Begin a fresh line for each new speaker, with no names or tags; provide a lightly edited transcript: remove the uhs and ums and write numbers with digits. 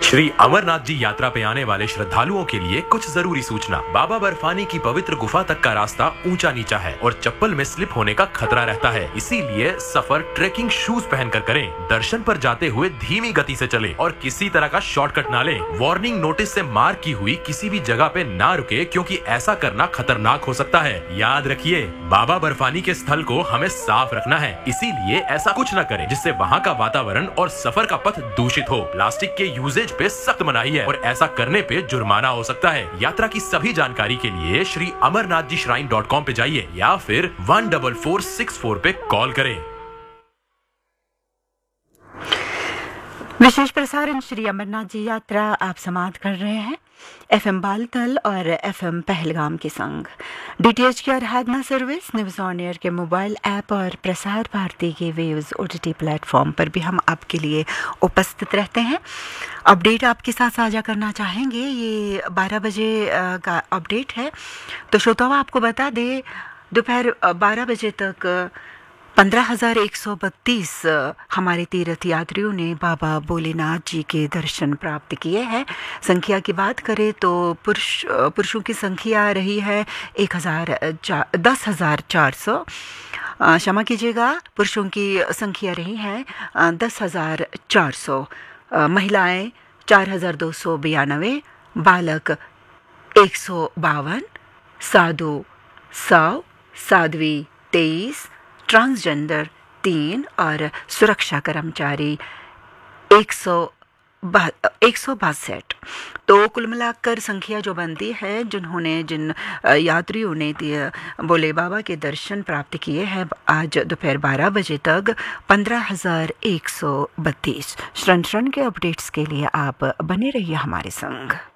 श्री अमरनाथ जी यात्रा पे आने वाले श्रद्धालुओं के लिए कुछ जरूरी सूचना। बाबा बर्फानी की पवित्र गुफा तक का रास्ता ऊंचा नीचा है और चप्पल में स्लिप होने का खतरा रहता है, इसीलिए सफर ट्रेकिंग शूज पहनकर करें। दर्शन पर जाते हुए धीमी गति से चलें और किसी तरह का शॉर्टकट ना लें। वार्निंग नोटिस से मार्क की हुई किसी भी जगह पे ना रुके, क्योंकि ऐसा करना खतरनाक हो सकता है। याद रखिए, बाबा बर्फानी के स्थल को हमें साफ रखना है, इसीलिए ऐसा कुछ न करें जिससे वहाँ का वातावरण और सफर का पथ दूषित हो। प्लास्टिक के यूजेज पे सख्त मनाही है और ऐसा करने पे जुर्माना हो सकता है। यात्रा की सभी जानकारी के लिए श्री amarnathjishrine.com पे जाइए या फिर 14464 पे कॉल करें।
विशेष प्रसारण श्री अमरनाथ जी यात्रा आप समाप्त कर रहे हैं FM बालतल और FM पहलगाम के संग। DTH की आराधना सर्विस, न्यूज़ ऑन एयर के मोबाइल ऐप और प्रसार भारती के वेव्स OTT प्लेटफॉर्म पर भी हम आपके लिए उपस्थित रहते हैं। अपडेट आपके साथ साझा करना चाहेंगे, ये 12 बजे का अपडेट है। तो श्रोताओं, आपको बता दें, दोपहर 12 बजे तक 15,132 हमारे तीर्थ यात्रियों ने बाबा भोलेनाथ जी के दर्शन प्राप्त किए हैं। संख्या की बात करें तो पुरुषों की संख्या रही है 10,400। क्षमा कीजिएगा, पुरुषों की संख्या रही है 10,400, महिलाएं 4,292, बालक 152, साधु 100, साध्वी 23, ट्रांसजेंडर 3 और सुरक्षा कर्मचारी 162। तो कुल मिलाकर संख्या जो बनती है, जिन यात्रियों ने भोले बाबा के दर्शन प्राप्त किए हैं आज दोपहर 12 बजे तक, 15,132। क्षण के अपडेट्स के लिए आप बने रहिए हमारे संग।